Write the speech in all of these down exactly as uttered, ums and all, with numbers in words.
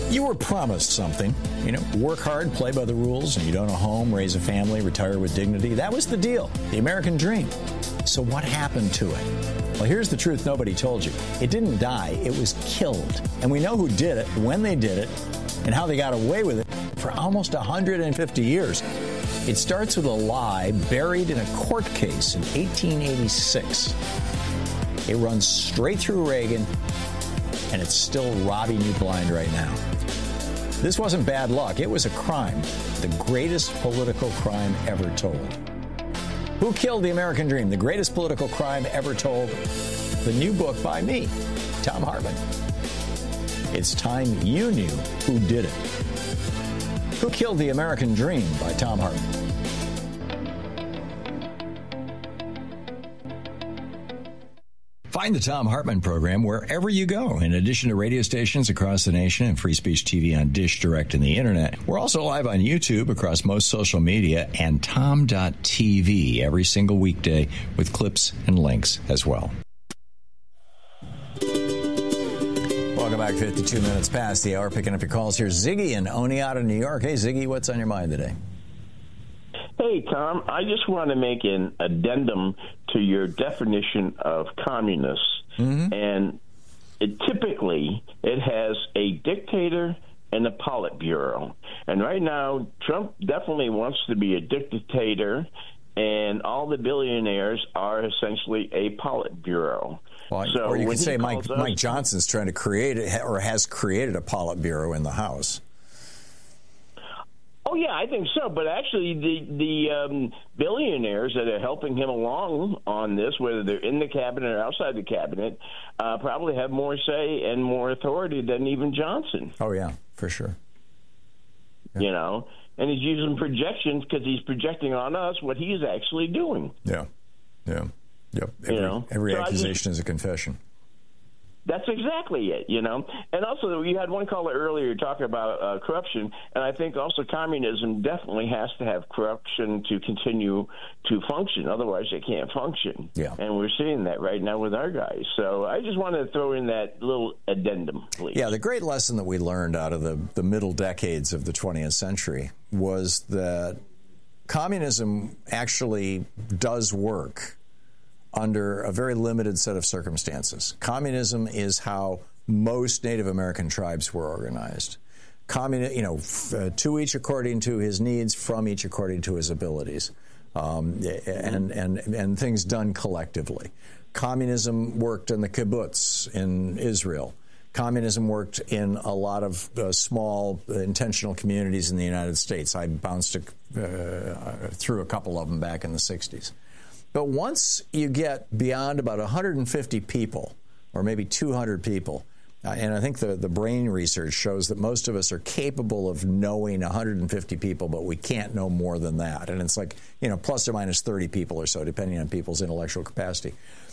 You were promised something, you know, work hard, play by the rules, and you'd own a home, raise a family, retire with dignity. That was the deal, the American dream. So what happened to it? Well, here's the truth nobody told you. It didn't die, it was killed. And we know who did it, when they did it, and how they got away with it for almost one hundred fifty years. It starts with a lie buried in a court case in eighteen eighty-six. It runs straight through Reagan, and it's still robbing you blind right now. This wasn't bad luck. It was a crime, the greatest political crime ever told. Who Killed the American Dream? The greatest political crime ever told. The new book by me, Thom Hartmann. It's time you knew who did it. Who Killed the American Dream by Thom Hartmann. Find the Thom Hartmann program wherever you go. In addition to radio stations across the nation and Free Speech T V on Dish Direct and the Internet, we're also live on YouTube across most social media and tom dot t v every single weekday with clips and links as well. Welcome back. fifty-two minutes past the hour. Picking up your calls. Here's Ziggy in Oneonta, New York. Hey, Ziggy, what's on your mind today? Hey, Tom, I just want to make an addendum to your definition of communist. Mm-hmm. And it, typically, it has a dictator and a Politburo. And right now, Trump definitely wants to be a dictator, and all the billionaires are essentially a Politburo. Well, so or you could say Mike, us, Mike Johnson's trying to create it, or has created a Politburo in the House. Oh, yeah, I think so. But actually, the the um, billionaires that are helping him along on this, whether they're in the cabinet or outside the cabinet, uh, probably have more say and more authority than even Johnson. Oh, yeah, for sure. Yeah. You know, and he's using projections because he's projecting on us what he's actually doing. Yeah, yeah, yep. Every, you know? every so accusation just, is a confession. That's exactly it, you know. And also, you had one caller earlier talking about uh, corruption, and I think also communism definitely has to have corruption to continue to function. Otherwise, they can't function. Yeah. And we're seeing that right now with our guys. So I just wanted to throw in that little addendum, please. Yeah, the great lesson that we learned out of the, the middle decades of the twentieth century was that communism actually does work under a very limited set of circumstances. Communism is how most Native American tribes were organized. Communi- you know, f- uh, to each according to his needs, from each according to his abilities, um, and, and, and things done collectively. Communism worked in the kibbutz in Israel. Communism worked in a lot of uh, small uh, intentional communities in the United States. I bounced a, uh, through a couple of them back in the sixties. But once you get beyond about one hundred fifty people, or maybe two hundred people, uh, and I think the, the brain research shows that most of us are capable of knowing one hundred fifty people, but we can't know more than that. And it's like, you know, plus or minus thirty people or so, depending on people's intellectual capacity.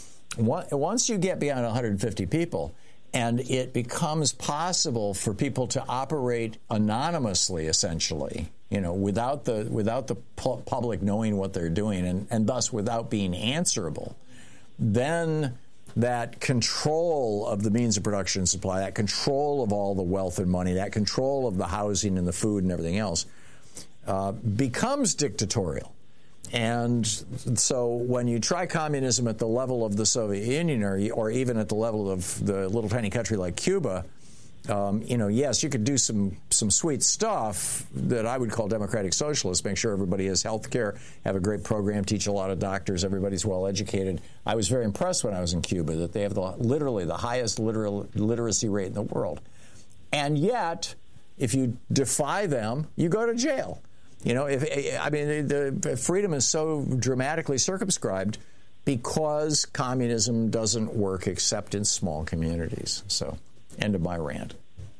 Once you get beyond one hundred fifty people, and it becomes possible for people to operate anonymously, essentially, you know, without the without the pu- public knowing what they're doing, and, and thus without being answerable, then that control of the means of production and supply, that control of all the wealth and money, that control of the housing and the food and everything else, uh, becomes dictatorial. And so when you try communism at the level of the Soviet Union, or, or even at the level of the little tiny country like Cuba, um, you know, yes, you could do some some sweet stuff that I would call democratic socialist, make sure everybody has health care, have a great program, teach a lot of doctors, everybody's well educated. I was very impressed when I was in Cuba that they have the, literally the highest literal, literacy rate in the world. And yet, if you defy them, you go to jail. You know, if I mean, the freedom is so dramatically circumscribed because communism doesn't work except in small communities. So, end of my rant.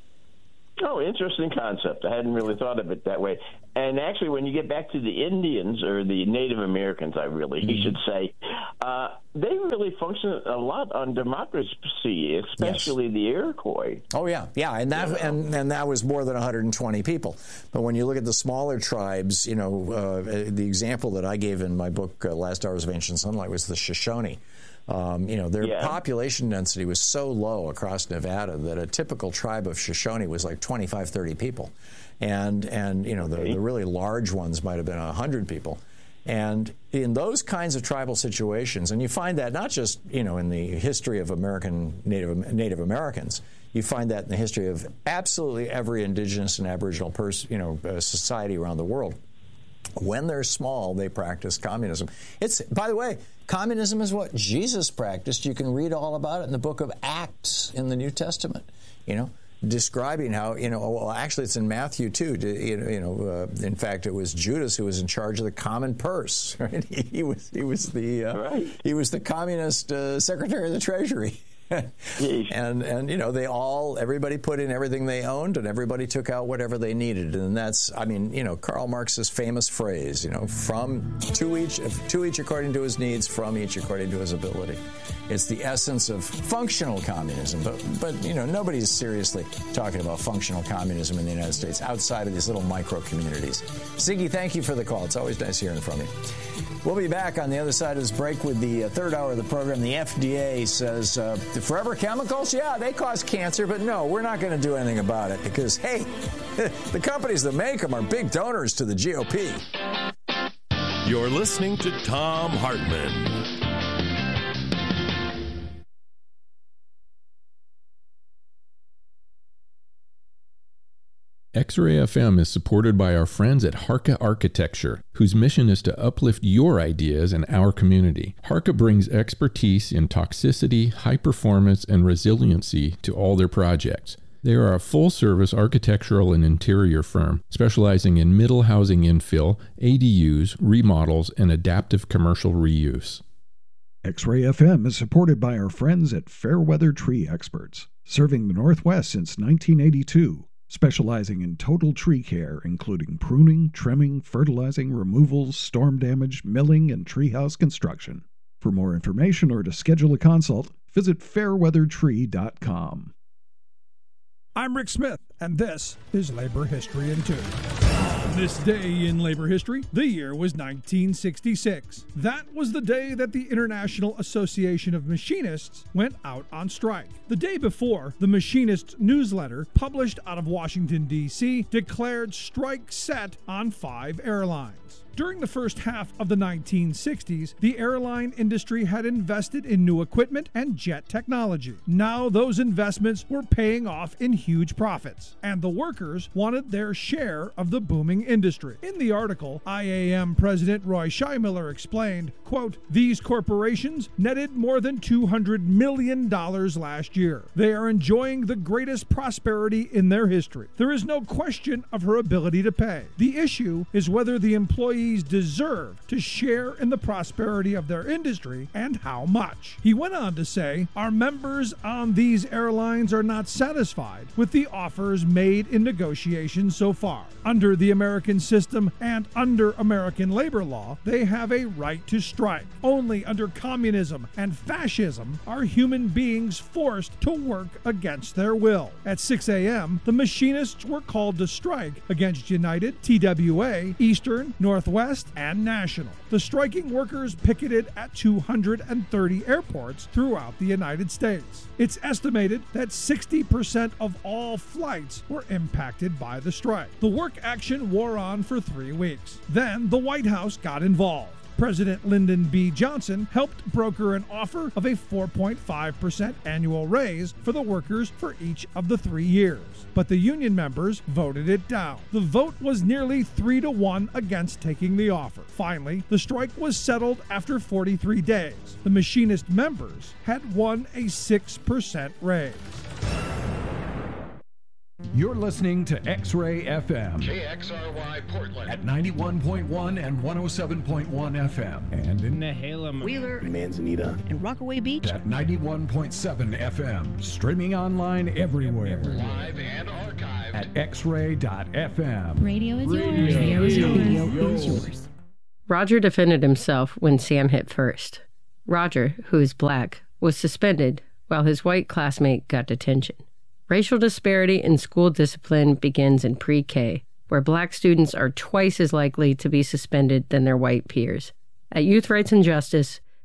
Oh, interesting concept. I hadn't really thought of it that way. And actually, when you get back to the Indians, or the Native Americans, I really mm-hmm. should say, uh, they really function a lot on democracy, especially yes. the Iroquois. Oh, yeah. Yeah, and that you know. and, and that was more than one hundred twenty people. But when you look at the smaller tribes, you know, uh, the example that I gave in my book, uh, Last Hours of Ancient Sunlight, was the Shoshone. Um, you know, their yeah. population density was so low across Nevada that a typical tribe of Shoshone was like twenty-five, thirty people. And, and you know, the, the really large ones might have been one hundred people. And in those kinds of tribal situations, and you find that not just, you know, in the history of American Native, Native Americans, you find that in the history of absolutely every indigenous and Aboriginal person, you know, uh, society around the world. When they're small, they practice communism. It's, by the way, communism is what Jesus practiced. You can read all about it in the book of Acts in the New Testament, you know, describing how, you know, well, actually it's in Matthew too. You know, you know uh, in fact, it was Judas who was in charge of the common purse. Right? He, he was he was the uh, right. he was the communist uh, secretary of the Treasury. and and you know they all everybody put in everything they owned and everybody took out whatever they needed, and that's I mean you know Karl Marx's famous phrase, you know from to each to each according to his needs, from each according to his ability. It's the essence of functional communism, but but you know nobody's seriously talking about functional communism in the United States outside of these little micro communities. Siggy, thank you for the call. It's always nice hearing from you. We'll be back on the other side of this break with the uh, third hour of the program. The F D A says uh, the forever chemicals, yeah, they cause cancer, but no, we're not going to do anything about it because, hey, the companies that make them are big donors to the G O P. You're listening to Thom Hartmann. X-Ray F M is supported by our friends at Harka Architecture, whose mission is to uplift your ideas in our community. Harka brings expertise in toxicity, high performance, and resiliency to all their projects. They are a full-service architectural and interior firm specializing in middle housing infill, A D Us, remodels, and adaptive commercial reuse. X-Ray F M is supported by our friends at Fairweather Tree Experts, serving the Northwest since nineteen eighty-two. Specializing in total tree care, including pruning, trimming, fertilizing, removals, storm damage, milling, and treehouse construction. For more information or to schedule a consult, visit fairweather tree dot com. I'm Rick Smith, and this is Labor History in Two. This day in labor history, the year was nineteen sixty-six. That was the day that the International Association of Machinists went out on strike. The day before, the Machinists newsletter, published out of Washington, D C, declared strike set on five airlines. During the first half of the nineteen sixties, the airline industry had invested in new equipment and jet technology. Now those investments were paying off in huge profits, and the workers wanted their share of the booming industry. In the article, I A M President Roy Scheimiller explained, quote, "These corporations netted more than two hundred million dollars last year. They are enjoying the greatest prosperity in their history. There is no question of her ability to pay. The issue is whether the employees deserve to share in the prosperity of their industry and how much." He went on to say, "Our members on these airlines are not satisfied with the offers made in negotiations so far. Under the American system and under American labor law, they have a right to strike. Only under communism and fascism are human beings forced to work against their will." At six a.m., the machinists were called to strike against United, T W A, Eastern, Northwest, and National. The striking workers picketed at two hundred thirty airports throughout the United States. It's estimated that sixty percent of all flights were impacted by the strike. The work action wore on for three weeks. Then the White House got involved. President Lyndon B. Johnson helped broker an offer of a four point five percent annual raise for the workers for each of the three years. But the union members voted it down. The vote was nearly three to one against taking the offer. Finally, the strike was settled after forty-three days. The machinist members had won a six percent raise. You're listening to X-Ray F M. K X R Y Portland. At ninety-one point one and one oh seven point one F M. And in Nehalem, Wheeler, Manzanita, and Rockaway Beach. At ninety-one point seven F M. Streaming online everywhere. Live and archived. At x ray dot f m. Radio is yours. Radio is yours. Radio is yours. Roger defended himself when Sam hit first. Roger, who is black, was suspended while his white classmate got detention. Racial disparity in school discipline begins in pre-K, where black students are twice as likely to be suspended than their white peers. At Youth Rights and Justice,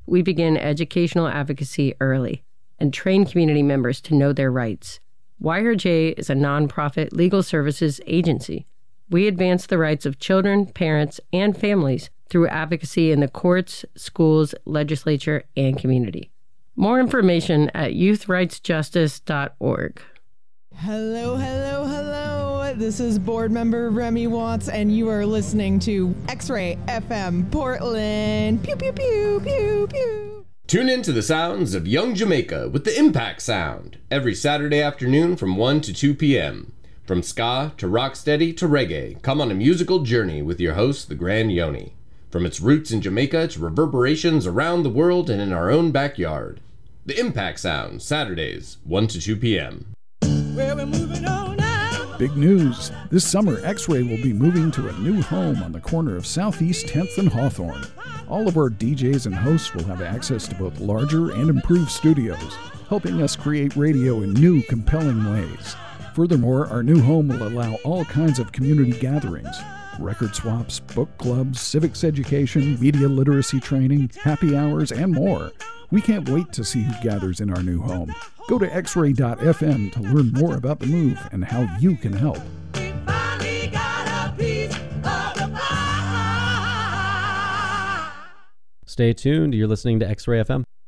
we begin educational advocacy early and train community members to know their rights. Y R J is a nonprofit legal services agency. We advance the rights of children, parents, and families through advocacy in the courts, schools, legislature, and community. More information at youth rights justice dot org. Hello, hello, hello. This is board member Remy Watts, and you are listening to X-Ray F M Portland. Pew, pew, pew, pew, pew. Tune in to the sounds of Young Jamaica with the Impact Sound every Saturday afternoon from one to two p.m. From ska to rocksteady to reggae, come on a musical journey with your host, the Grand Yoni. From its roots in Jamaica to reverberations around the world and in our own backyard. The Impact Sound, Saturdays, one to two p.m. Well, we're moving on now. Big news! This summer, X-Ray will be moving to a new home on the corner of Southeast tenth and Hawthorne. All of our D Js and hosts will have access to both larger and improved studios, helping us create radio in new, compelling ways. Furthermore, our new home will allow all kinds of community gatherings. Record swaps, book clubs, civics education, media literacy training, happy hours, and more. We can't wait to see who gathers in our new home. Go to x ray dot f m to learn more about the move and how you can help. We finally got a piece of the pie. Stay tuned. You're listening to X-Ray F M.